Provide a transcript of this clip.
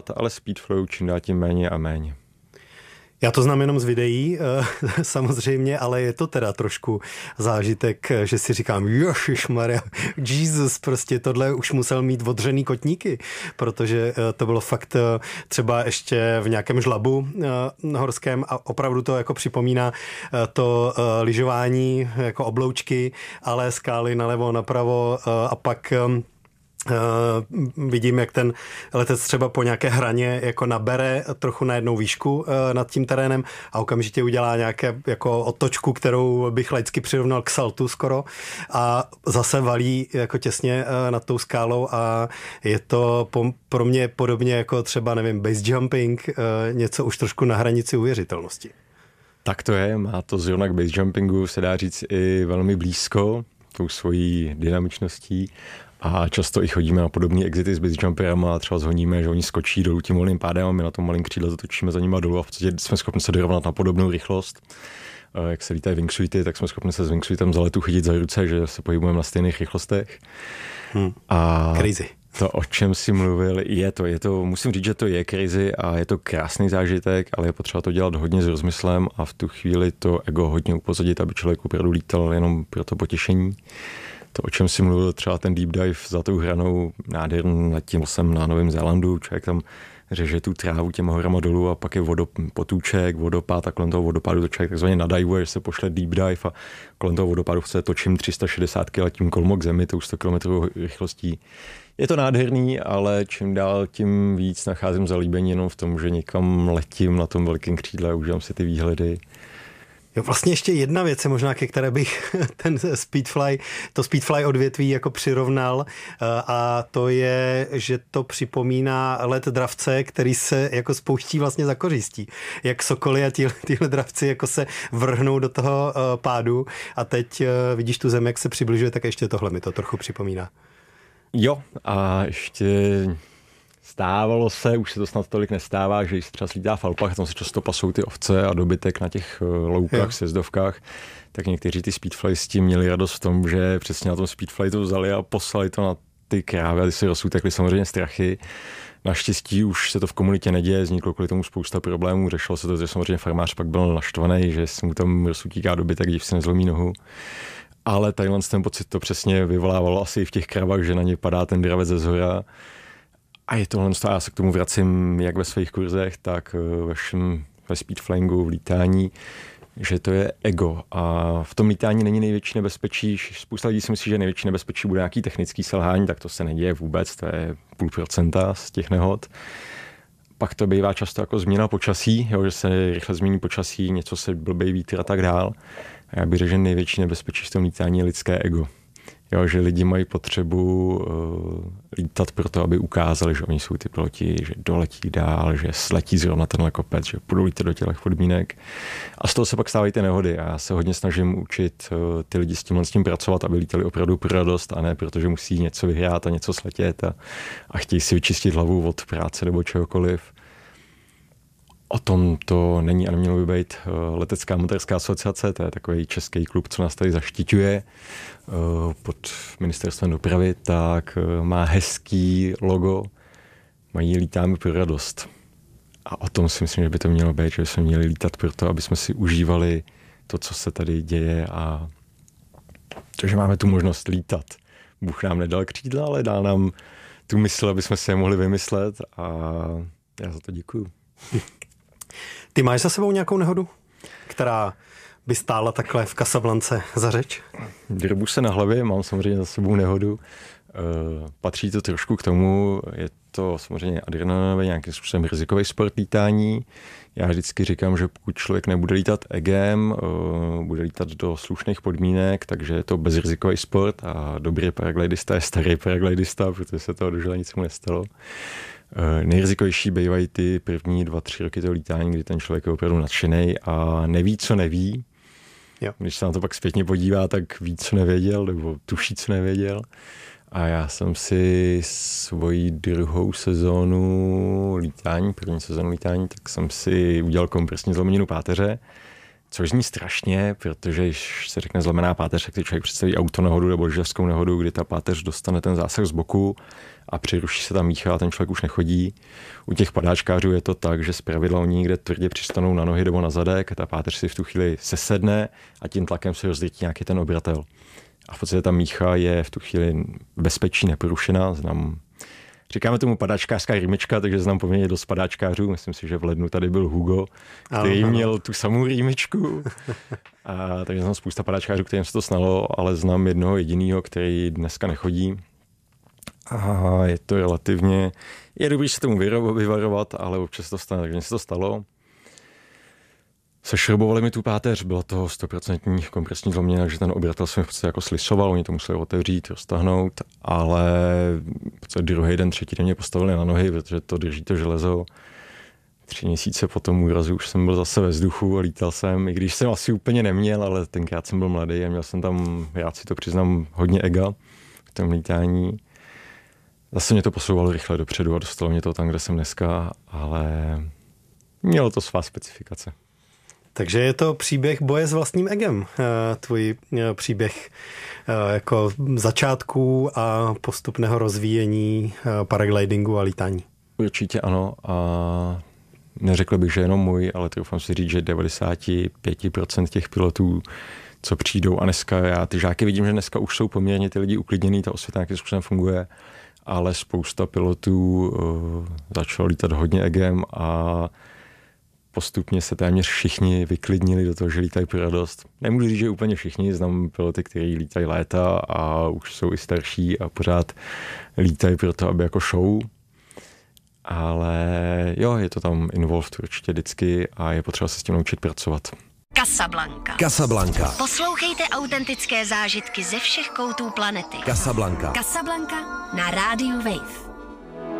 ale speedflow čím dál tím méně a méně. Já to znám jenom z videí, samozřejmě, ale je to teda trošku zážitek, že si říkám, ježišmarja, Jesus, prostě tohle už musel mít odřený kotníky, protože to bylo fakt třeba ještě v nějakém žlabu horském a opravdu to jako připomíná to lyžování jako obloučky, ale skály nalevo, napravo a pak vidím, jak ten letec třeba po nějaké hraně jako nabere trochu na jednou výšku nad tím terénem a okamžitě udělá nějaké jako otočku, kterou bych laicky přirovnal k saltu skoro a zase valí jako těsně nad tou skálou a je to pro mě podobně jako třeba, nevím, base jumping, něco už trošku na hranici uvěřitelnosti. Tak to je, má to zrovna k base jumpingu, se dá říct i velmi blízko, tou svojí dynamičností. A často i chodíme na podobné exity s base jumperama a třeba zhoníme, že oni skočí dolů tím volným pádem a my na tom malém křídle zatočíme za nima dolů a v podstatě jsme schopni se dorovnat na podobnou rychlost. Jak se lítají wingsuity, tak jsme schopni se s wingsuitem za letu chytit za ruce, že se pohybujeme na stejných rychlostech. A crazy. To, o čem si mluvil, je to, musím říct, že to je crazy a je to krásný zážitek, ale je potřeba to dělat hodně s rozmyslem a v tu chvíli to ego hodně upozadit, aby člověk opravdu lítal jenom pro to potěšení. To, o čem si mluvil, třeba ten deep dive za tou hranou, nádherný, letím jsem na Novém Zélandu, člověk tam řeže tu trávu těma horama dolů a pak je potůček, vodopád a kolem toho vodopádu to člověk takzvaně nadajuje, že se pošle deep dive a kolem toho vodopádu se točím 360 kg letím kolmo k zemi, tou 100 km rychlostí. Je to nádherný, ale čím dál tím víc nacházím zalíbení jenom v tom, že někam letím na tom velkém křídle a užívám si ty výhledy. Jo, vlastně ještě jedna věc, možná ke které bych to Speedfly odvětví jako přirovnal a to je, že to připomíná let dravce, který se jako spouští vlastně za kořistí. Jak sokoly a tyhle dravci jako se vrhnou do toho pádu a teď vidíš tu zem, jak se přibližuje, tak ještě tohle mi to trochu připomíná. Jo, a ještě stávalo se, už se to snad tolik nestává, že když třeba slítá v Alpách, tam se často pasou ty ovce a dobytek na těch loukách, sjezdovkách, tak někteří ty speedfly s tím měli radost v tom, že přesně na tom speedfly to vzali a poslali to na ty krávy a ty se rozsoutekly samozřejmě strachy. Naštěstí už se to v komunitě neděje, vzniklo kvůli tomu spousta problémů, řešilo se to, že samozřejmě farmář pak byl naštvaný, že se mu tam rozsoutíká dobytek, když si nezlomí nohu. Ale tadyhle ten pocit to přesně vyvolávalo asi i v těch kravách, že na ně padá ten dravec ze zhora. A je tohle, já se k tomu vracím jak ve svých kurzech, tak ve speedflyingu, v lítání, že to je ego. A v tom lítání není největší nebezpečí. Spousta lidí si myslí, že největší nebezpečí bude nějaký technický selhání, tak to se neděje vůbec, to je 0,5% z těch nehod. Pak to bývá často jako změna počasí, jo, že se rychle změní počasí, něco se blbej vítr a tak dál. A já bych řekl, že největší nebezpečí v tom lítání je lidské ego. Jo, že lidi mají potřebu lítat proto, aby ukázali, že oni jsou ty piloti, že doletí dál, že sletí zrovna tenhle kopec, že budou lítat do těch podmínek. A z toho se pak stávají ty nehody. A já se hodně snažím učit ty lidi s tím pracovat, aby lítali opravdu pro radost a ne protože musí něco vyhrát a něco sletět a chtějí si vyčistit hlavu od práce nebo čehokoliv. O tom to není a nemělo by být Letecká amatérská asociace, to je takový český klub, co nás tady zaštiťuje pod ministerstvem dopravy, tak má hezký logo, mají lítáme pro radost. A o tom si myslím, že by to mělo být, že bychom měli lítat proto, aby jsme si užívali to, co se tady děje a to, že máme tu možnost lítat. Bůh nám nedal křídla, ale dal nám tu mysl, aby jsme si je mohli vymyslet a já za to děkuju. Ty máš za sebou nějakou nehodu, která by stála takhle v Casablance za řeč? Drbu se na hlavě, mám samozřejmě za sebou nehodu. Patří to trošku k tomu, je to samozřejmě adrenalinový nějakým způsobem rizikový sport lítání. Já vždycky říkám, že pokud člověk nebude lítat egem, bude lítat do slušných podmínek, takže je to bezrizikový sport a dobrý paraglidista je starý paraglidista, protože se toho dožila nic mu nestalo. Nejrizikovější bývají ty první 2-3 roky toho lítání, kdy ten člověk je opravdu nadšenej a neví, co neví. Jo. Když se na to pak zpětně podívá, tak ví, co nevěděl, nebo tuší, co nevěděl. A já jsem si svoji druhou sezónu lítání, první sezónu lítání, tak jsem si udělal kompresní zlomeninu páteře, Což zní strašně, protože když se řekne zlomená páteř, tak ty člověk představí autonehodu nebo lyžařskou nehodu, kdy ta páteř dostane ten zásah z boku a přiruší se ta mícha a ten člověk už nechodí. U těch padáčkářů je to tak, že zpravidla oni někde tvrdě přistanou na nohy nebo na zadek, ta páteř si v tu chvíli sesedne a tím tlakem se rozdrtí nějaký ten obratel. A v podstatě ta mícha je v tu chvíli bezpečí neporušená. Říkáme tomu padáčkářská rýmička, takže znám poměrně dost padáčkářů. Myslím si, že v lednu tady byl Hugo, který měl tu samou rýmičku. Takže znám spousta padáčkářů, kterým se to snalo, ale znám jednoho jedinýho, který dneska nechodí. A je to relativně... Je dobrý se tomu vyvarovat, ale občas to stane, takže se to stalo. Sešrobovali mi tu páteř, byla to 100% kompresní zlomenina, takže ten obratel jsem v podstatě jako slisoval, oni to museli otevřít, roztáhnout, ale v podstatě druhý den, třetí den mě postavili na nohy, protože to drží to železo. 3 měsíce po tom úrazu už jsem byl zase ve vzduchu a lítal jsem, i když jsem asi úplně neměl, ale tenkrát jsem byl mladý a měl jsem tam, já si to přiznám, hodně ega v tom lítání. Zase mě to posouvalo rychle dopředu a dostalo mě to tam, kde jsem dneska, ale mělo to svá specifikace. Takže je to příběh boje s vlastním egem, tvůj příběh jako začátků a postupného rozvíjení paraglidingu a lítání. Určitě ano a neřekl bych, že jenom můj, ale troufám si říct, že 95% těch pilotů, co přijdou a dneska já ty žáky vidím, že dneska už jsou poměrně ty lidi uklidněný, ta osvěta nějakým způsobem funguje, ale spousta pilotů začalo lítat hodně egem a postupně se téměř všichni vyklidnili do toho, že lítají pro radost. Nemůžu říct, že úplně všichni, znám piloty, kteří lítají léta a už jsou i starší a pořád lítají pro to, aby jako show. Ale jo, je to tam involved určitě vždycky a je potřeba se s tím naučit pracovat. Casablanca. Casablanca. Poslouchejte autentické zážitky ze všech koutů planety. Casablanca. Casablanca na rádiu Wave.